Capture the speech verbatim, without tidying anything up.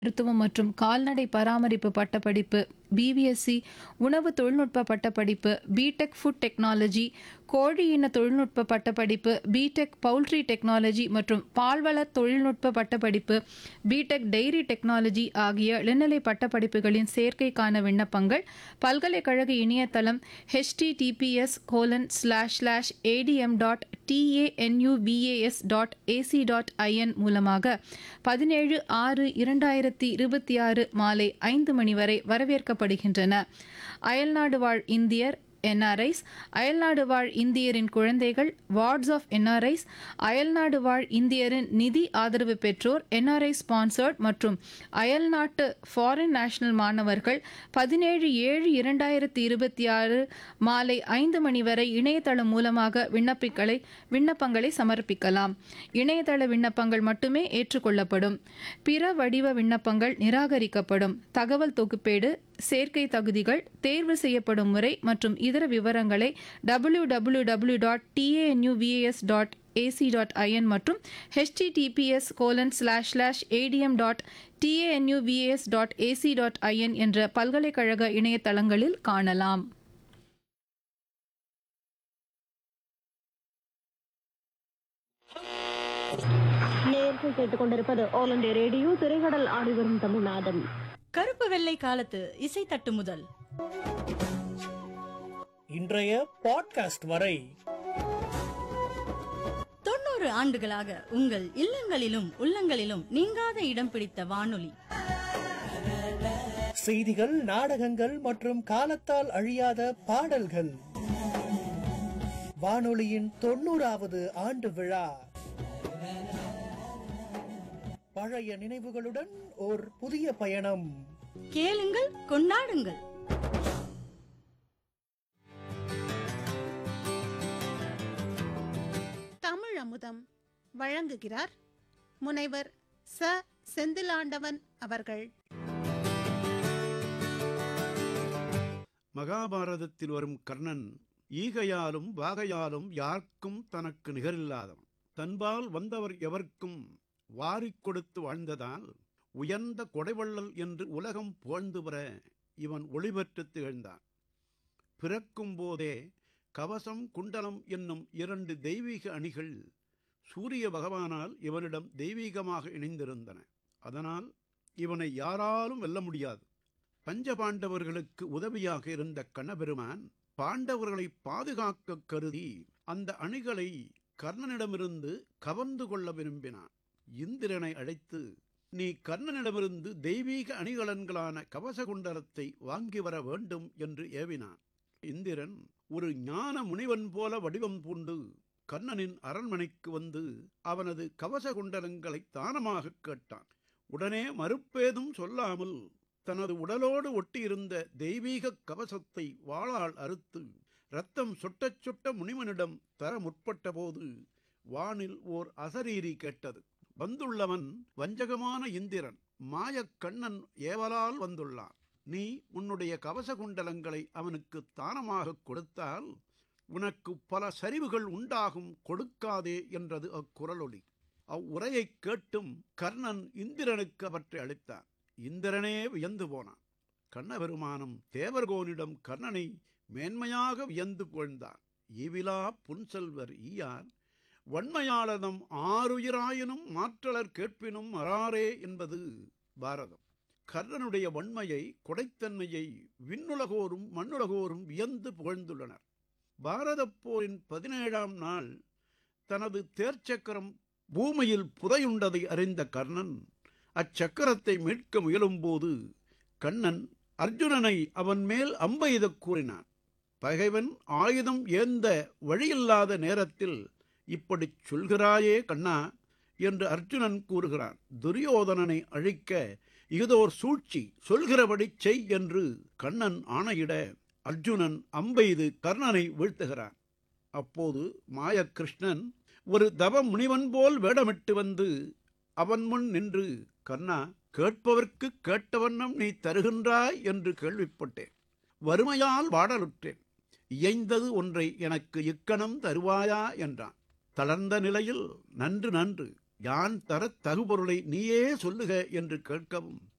மருத்துவம் மற்றும் கால்நடை பராமரிப்பு பட்டப்படிப்பு, பிவிஎஸ்சி உணவு தொழில்நுட்ப பட்டப்படிப்பு, பிடெக் ஃபுட் டெக்னாலஜி, கோழி இன தொழில்நுட்ப பட்டப்படிப்பு, பிடெக் பவுல்ட்ரி டெக்னாலஜி மற்றும் பால்வள தொழில்நுட்ப பட்டப்படிப்பு, பிடெக் டெய்ரி டெக்னாலஜி ஆகிய இளநிலை பட்டப்படிப்புகளின் சேர்க்கைக்கான விண்ணப்பங்கள் பல்கலைக்கழக இணையதளம் https colon slash slash ATM dot TANUVAS dot AC dot IN மூலமாக பதினேழு ஆறு இரண்டாயிரத்தி இருபத்தி ஆறு மாலை ஐந்து மணி வரை வரவேற்கப்படுகின்றன. அயல்நாடு வாழ் இந்தியர் என்ஆர்ஐஸ், அயல்நாடு வாழ் இந்தியரின் குழந்தைகள் வார்ட்ஸ் ஆஃப் என்ஆர்ஐஸ், அயல்நாடு வாழ் இந்தியரின் நிதி ஆதரவு பெற்றோர் என்ஆர்ஐ ஸ்பான்சர்ட் மற்றும் அயல்நாட்டு ஃபாரின் நேஷனல் மாணவர்கள் பதினேழு ஏழு இரண்டாயிரத்தி இருபத்தி ஆறு மாலை ஐந்து மணி வரை இணையதளம் மூலமாக விண்ணப்பிக்களை விண்ணப்பங்களை சமர்ப்பிக்கலாம். இணையதள விண்ணப்பங்கள் மட்டுமே ஏற்றுக்கொள்ளப்படும். பிற வடிவ விண்ணப்பங்கள் நிராகரிக்கப்படும். தகவல் தொகுப்பேடு, சேர்க்கை தகுதிகள், தேர்வு செய்யப்படும் முறை மற்றும் இதர விவரங்களை W W W dot TANUVAS dot AC dot IN மற்றும் https colon slash slash ATM dot TANUVAS dot AC dot IN என்ற பல்கலைக்கழக இணையதளங்களில் காணலாம். நேயர்கள் கேட்டுக்கொண்டிருப்பது ஆல் இந்தியா ரேடியோ, திரைக்கடல் ஆடி வரும் தமிழ்நாதன். கருப்பு வெள்ளை காலத்து இசை தட்டு முதல் இன்றைய பாட்காஸ்ட் வரை தொண்ணூறு ஆண்டுகளாக உங்கள் இல்லங்களிலும் உள்ளங்களிலும் நீங்காத இடம் பிடித்த வானொலி. செய்திகள், நாடகங்கள் மற்றும் காலத்தால் அழியாத பாடல்கள். வானொலியின் தொண்ணூறாவது ஆண்டு விழா. பழைய நினைவுகளுடன் ஓர் புதிய பயணம். கேளுங்கள், கொண்டாடுங்கள். தமிழ் அமுதம் வழங்குகிறார் முனைவர் ச செந்திலாண்டவன் அவர்கள். மகாபாரதத்தில் வரும் கர்ணன் ஈகையாலும் வாகையாலும் யாருக்கும் தனக்கு நிகரில்லாதவன். தன்பால் வந்தவர் எவர்க்கும் வாரிக் கொடுத்து வாழ்ந்ததால் உயர்ந்த கொடைவள்ளல் என்று உலகம் புகழ்ந்து வர இவன் ஒளிபெற்று திகழ்ந்தான். பிறக்கும் போதே கவசம், குண்டலம் என்னும் இரண்டு தெய்வீக அணிகள் சூரிய பகவானால் இவனிடம் தெய்வீகமாக இணைந்திருந்தன. அதனால் இவனை யாராலும் வெல்ல முடியாது. பஞ்சபாண்டவர்களுக்கு உதவியாக இருந்த கண்ணபெருமான் பாண்டவர்களை பாதுகாக்க கருதி அந்த அணிகளை கர்ணனிடமிருந்து கவர்ந்து கொள்ள விரும்பினான். இந்திரனை அழைத்து, நீ கர்ணனிடமிருந்து தெய்வீக அணிகலன்களான கவச குண்டலத்தை வாங்கி வர வேண்டும் என்று ஏவினான். இந்திரன் ஒரு ஞான முனிவன் போல வடிவம் பூண்டு கர்ணனின் அரண்மனைக்கு வந்து அவனது கவச குண்டலங்களை தானமாக கேட்டான். உடனே மறுப்பேதும் சொல்லாமல் தனது உடலோடு ஒட்டியிருந்த தெய்வீக கவசத்தை வாளால் அறுத்து இரத்தம் சொட்டச் சொட்ட முனிவனிடம் தர முற்பட்ட போது வானில் ஓர் அசரீரி கேட்டது. வந்துள்ளவன் வஞ்சகமான இந்திரன், மாயக்கண்ணன் ஏவலால் வந்துள்ளான். நீ உன்னுடைய கவச குண்டலங்களை அவனுக்கு தானமாக கொடுத்தால் உனக்கு பல சரிவுகள் உண்டாகும், கொடுக்காதே என்றது அக்குரலொலி. அவ்வுரையைக் கேட்டும் கர்ணன் இந்திரனுக்கு அவற்றை அளித்தான். இந்திரனே வியந்து போனான். கண்ணபெருமானும் தேவர்கோனிடம் கர்ணனை மேன்மையாக வியந்து புகழ்ந்தான். ஈவிலா புன்செல்வர் ஈயார் வன்மையாளதம் ஆறுயிராயினும் மாற்றலர் கேட்பினும் அறாரே என்பது பாரதம். கர்ணனுடைய வன்மையை, கொடைத்தன்மையை விண்ணுலகோரும் மண்ணுலகோரும் வியந்து புகழ்ந்துள்ளனர். பாரதப் போரின் பதினேழாம் நாள் தனது தேர்ச்சக்கரம் பூமியில் புதையுண்டதை அறிந்த கர்ணன் அச்சக்கரத்தை மீட்க முயலும்போது கண்ணன் அர்ஜுனனை அவன் மேல் அம்பெய்தக் கூறினான். பகைவன் ஆயுதம் ஏந்த வழியில்லாத நேரத்தில் இப்படி சொல்கிறாயே கண்ணா என்று அர்ஜுனன் கூறுகிறான். துரியோதனனை அழிக்க இதோர் சூழ்ச்சி, சொல்கிறபடி செய் என்று கண்ணன் ஆணையிட அர்ஜுனன் அம்பெய்து கர்ணனை வீழ்த்துகிறான். அப்போது மாயகிருஷ்ணன் ஒரு தவ முனிவன் போல் வேடமிட்டு வந்து அவன் முன் நின்று, கர்ணா, கேட்பவர்க்கு கேட்டவண்ணம் நீ தருகின்றாய் என்று கேள்விப்பட்டேன். வறுமையால் வாடலுற்றேன். இயைந்தது ஒன்றை எனக்கு இக்கணம் தருவாயா என்றான். தளர்ந்த நிலையில், நன்று நன்று, யான் தரத் தகுபொருளை நீயே சொல்லுக என்று கேட்கவும்